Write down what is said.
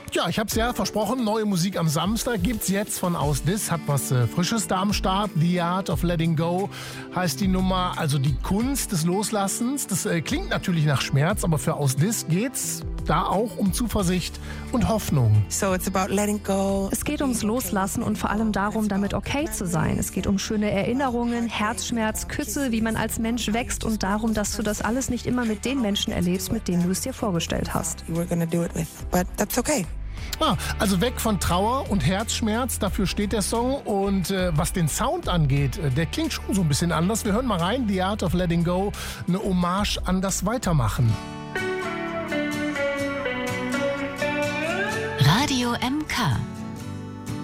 Ja, ich habe es ja versprochen, neue Musik am Samstag gibt's jetzt von Aus Dis, hat was Frisches da am Start. The Art of Letting Go heißt die Nummer, also die Kunst des Loslassens. Das klingt natürlich nach Schmerz, aber für Aus Dis geht's da auch um Zuversicht und Hoffnung. So it's about letting go. Es geht ums Loslassen und vor allem darum, damit okay zu sein. Es geht um schöne Erinnerungen, Herzschmerz, Küsse, wie man als Mensch wächst und darum, dass du das alles nicht immer mit den Menschen erlebst, mit denen du es dir vorgestellt hast. You were gonna do it with, but that's okay. Also weg von Trauer und Herzschmerz, dafür steht der Song. Und was den Sound angeht, der klingt schon so ein bisschen anders. Wir hören mal rein, The Art of Letting Go, eine Hommage an das Weitermachen. Radio MK.